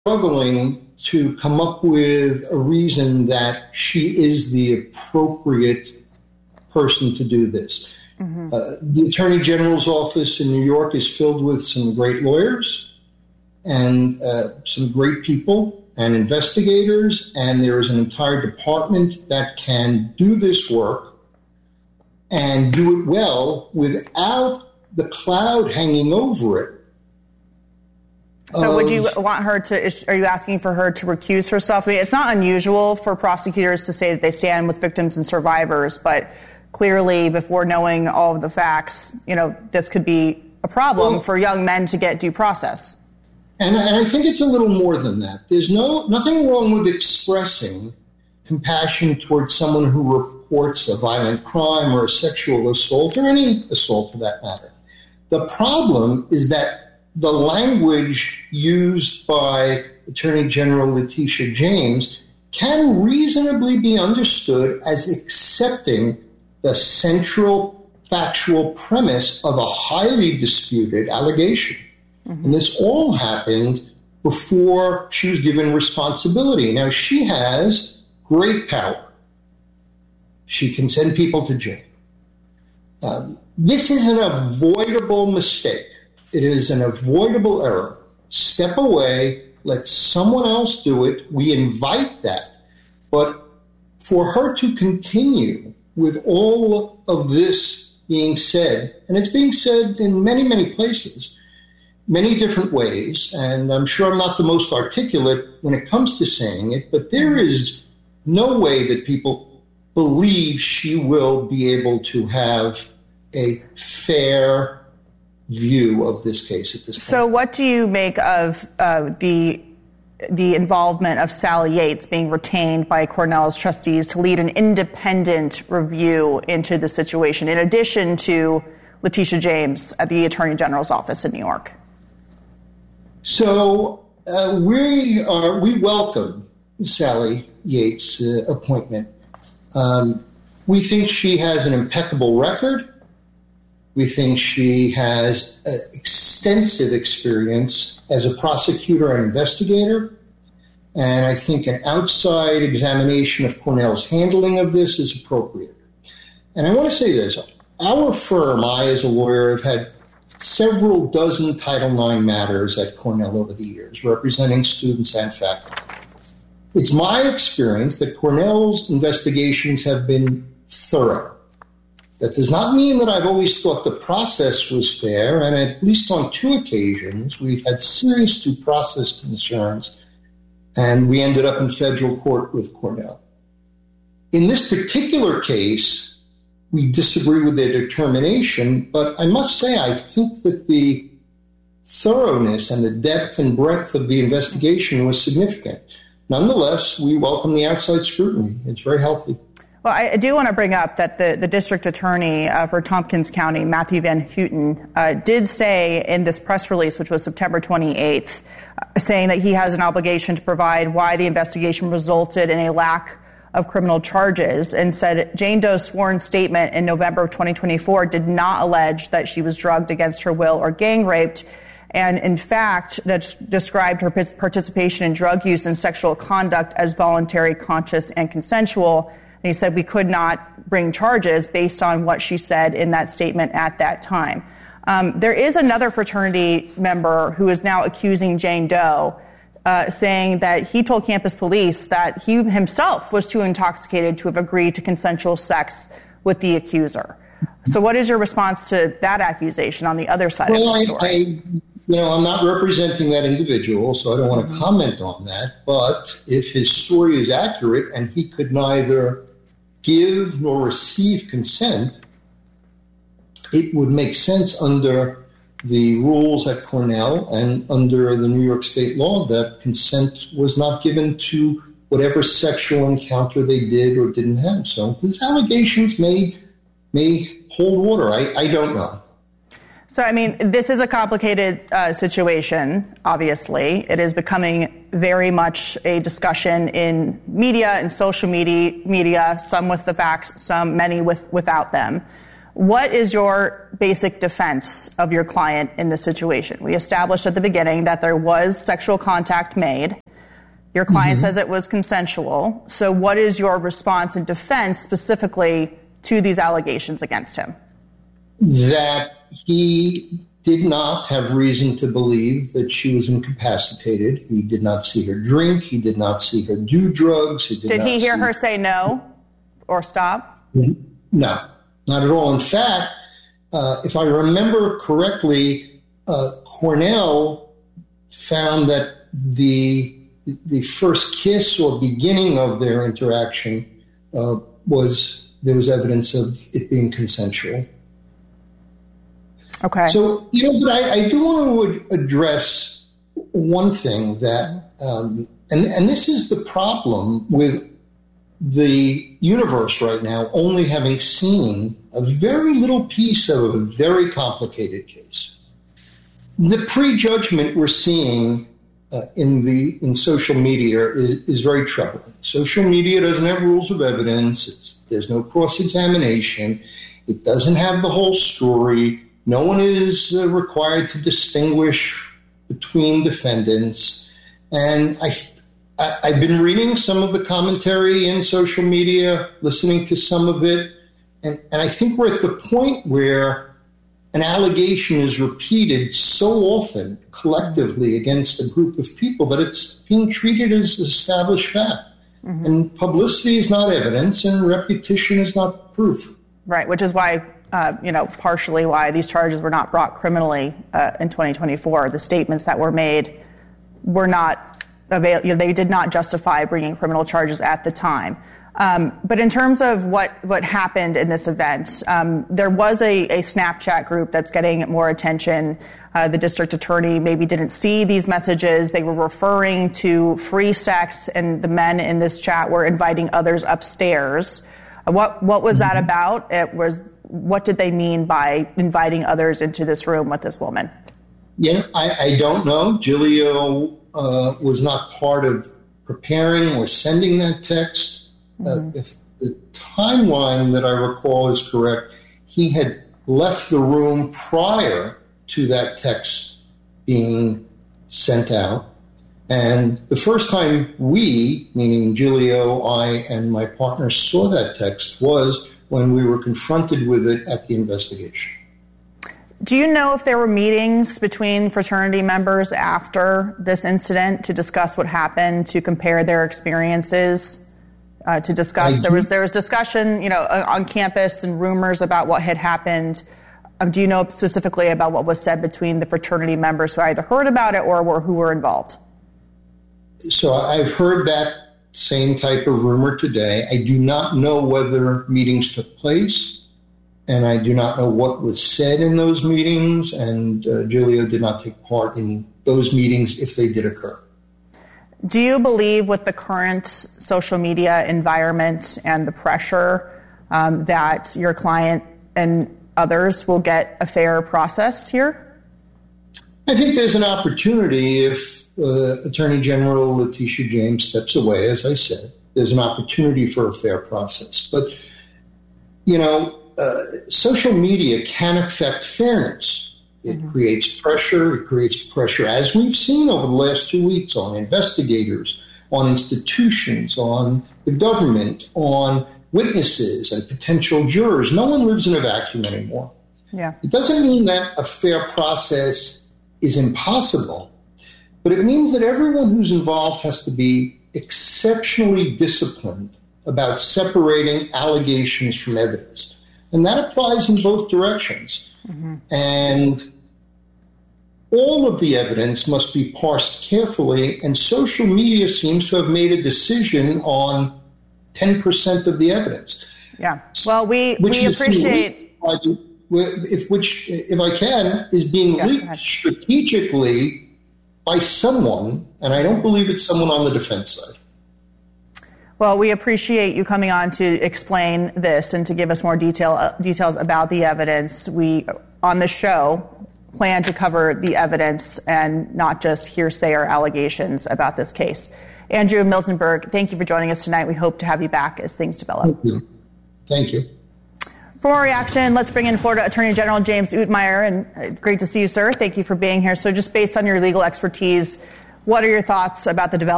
struggling to come up with a reason that she is the appropriate person to do this. Mm-hmm. The Attorney General's office in New York is filled with some great lawyers and some great people and investigators, and there is an entire department that can do this work and do it well without the cloud hanging over it. So would you want her to, are you asking for her to recuse herself? I mean, it's not unusual for prosecutors to say that they stand with victims and survivors, but clearly before knowing all of the facts, this could be a problem for young men to get due process. And I think it's a little more than that. There's nothing wrong with expressing compassion towards someone who reports a violent crime or a sexual assault or any assault for that matter. The problem is that the language used by Attorney General Letitia James can reasonably be understood as accepting the central factual premise of a highly disputed allegation. Mm-hmm. And this all happened before she was given responsibility. Now, she has great power. She can send people to jail. This is an avoidable mistake. It is an avoidable error. Step away, let someone else do it. We invite that. But for her to continue with all of this being said, and it's being said in many, many places, many different ways, and I'm sure I'm not the most articulate when it comes to saying it, but there is no way that people believe she will be able to have a fair view of this case at this point. So what do you make of the involvement of Sally Yates being retained by Cornell's trustees to lead an independent review into the situation, in addition to Letitia James at the Attorney General's office in New York? So we welcome Sally Yates' appointment. We think she has an impeccable record. We think she has extensive experience as a prosecutor and investigator. And I think an outside examination of Cornell's handling of this is appropriate. And I want to say this. Our firm, I as a lawyer, have had several dozen Title IX matters at Cornell over the years, representing students and faculty. It's my experience that Cornell's investigations have been thorough. That does not mean that I've always thought the process was fair, and at least on 2 occasions, we've had serious due process concerns, and we ended up in federal court with Cornell. In this particular case, we disagree with their determination, but I must say I think that the thoroughness and the depth and breadth of the investigation was significant. Nonetheless, we welcome the outside scrutiny. It's very healthy. Well, I do want to bring up that the district attorney for Tompkins County, Matthew Van Houten, did say in this press release, which was September 28th, saying that he has an obligation to provide why the investigation resulted in a lack of criminal charges, and said Jane Doe's sworn statement in November of 2024 did not allege that she was drugged against her will or gang raped, and in fact that described her participation in drug use and sexual conduct as voluntary, conscious, and consensual. And he said we could not bring charges based on what she said in that statement at that time. There is another fraternity member who is now accusing Jane Doe, saying that he told campus police that he himself was too intoxicated to have agreed to consensual sex with the accuser. So what is your response to that accusation on the other side of the story? I'm not representing that individual, so I don't want to comment on that. But if his story is accurate and he could neither give nor receive consent, it would make sense under the rules at Cornell and under the New York state law that consent was not given to whatever sexual encounter they did or didn't have. So his allegations may hold water. I don't know. So, I mean, this is a complicated situation, obviously. It is becoming very much a discussion in media and social media, some with the facts, many without them. What is your basic defense of your client in this situation? We established at the beginning that there was sexual contact made. Your client says it was consensual. So what is your response and defense specifically to these allegations against him? That he did not have reason to believe that she was incapacitated. He did not see her drink. He did not see her do drugs. Did he hear her say no or stop? No, not at all. In fact, if I remember correctly, Cornell found that the first kiss or beginning of their interaction there was evidence of it being consensual. Okay. So, but I do want to address one thing that, and this is the problem with the universe right now, only having seen a very little piece of a very complicated case. The prejudgment we're seeing in social media is very troubling. Social media doesn't have rules of evidence. There's no cross-examination. It doesn't have the whole story. No one is required to distinguish between defendants. And I've been reading some of the commentary in social media, listening to some of it, and I think we're at the point where an allegation is repeated so often collectively against a group of people that it's being treated as established fact. Mm-hmm. And publicity is not evidence and repetition is not proof. Right, which is why, partially why these charges were not brought criminally in 2024. The statements that were made were not available. They did not justify bringing criminal charges at the time. But in terms of what happened in this event, there was a Snapchat group that's getting more attention. The district attorney maybe didn't see these messages. They were referring to free sex, and the men in this chat were inviting others upstairs. What was that about? What did they mean by inviting others into this room with this woman? Yeah, I don't know. Giulio was not part of preparing or sending that text. If the timeline that I recall is correct, he had left the room prior to that text being sent out. And the first time we, meaning Giulio, I, and my partner saw that text was when we were confronted with it at the investigation. Do you know if there were meetings between fraternity members after this incident to discuss what happened, to compare their experiences? To discuss, there was discussion, on campus and rumors about what had happened. Do you know specifically about what was said between the fraternity members who either heard about it or who were involved? So I've heard that same type of rumor today. I do not know whether meetings took place, and I do not know what was said in those meetings, and Giulio did not take part in those meetings if they did occur. Do you believe with the current social media environment and the pressure that your client and others will get a fair process here? I think there's an opportunity if Attorney General Letitia James steps away, as I said. There's an opportunity for a fair process. But, social media can affect fairness. It creates pressure, as we've seen over the last 2 weeks, on investigators, on institutions, on the government, on witnesses and potential jurors. No one lives in a vacuum anymore. Yeah. It doesn't mean that a fair process is impossible, but it means that everyone who's involved has to be exceptionally disciplined about separating allegations from evidence. And that applies in both directions. Mm-hmm. And all of the evidence must be parsed carefully, and social media seems to have made a decision on 10% of the evidence. Yeah. Well, we appreciate... Which, if I can, is being leaked strategically by someone, and I don't believe it's someone on the defense side. Well, we appreciate you coming on to explain this and to give us more details about the evidence. We, on the show, plan to cover the evidence and not just hearsay or allegations about this case. Andrew Miltenberg, thank you for joining us tonight. We hope to have you back as things develop. Thank you. For more reaction, let's bring in Florida Attorney General James Utmeyer. And great to see you, sir. Thank you for being here. So just based on your legal expertise, what are your thoughts about the development?